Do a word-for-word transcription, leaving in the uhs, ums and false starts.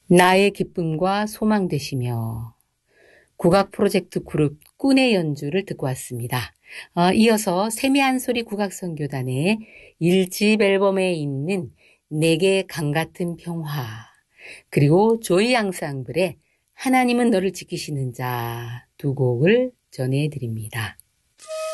나의 기쁨과 소망 되시며 국악 프로젝트 그룹 꾼의 연주를 듣고 왔습니다. 어, 이어서 세미한 소리 국악선교단의 일 집 앨범에 있는 내게 강같은 평화, 그리고 조이 앙상블의 하나님은 너를 지키시는 자 두 곡을 전해드립니다.